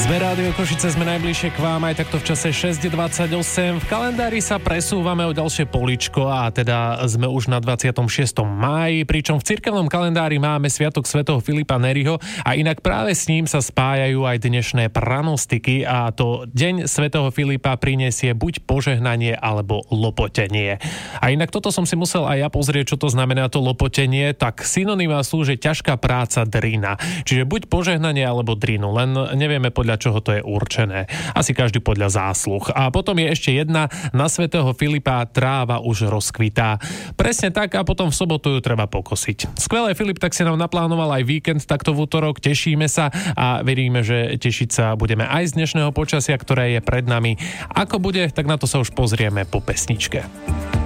Sme Rádio Košice, sme najbližšie k vám aj takto v čase 6.28. V kalendári sa presúvame o ďalšie poličko a teda sme už na 26. máji, pričom v cirkevnom kalendári máme sviatok svätého Filipa Neriho a inak práve s ním sa spájajú aj dnešné pranostiky a to deň svätého Filipa prinesie buď požehnanie alebo lopotenie. A inak toto som si musel aj ja pozrieť, čo to znamená to lopotenie, tak synonymá sú, že ťažká práca drina. Čiže buď požehnanie alebo drinu, len nevieme podľa čoho to je určené. Asi každý podľa zásluh. A potom je ešte jedna, na svätého Filipa tráva už rozkvitá. Presne tak a potom v sobotu ju treba pokosiť. Skvelé, Filip, tak si nám naplánoval aj víkend takto v utorok, tešíme sa a veríme, že tešiť sa budeme aj z dnešného počasia, ktoré je pred nami. Ako bude, tak na to sa už pozrieme po pesničke.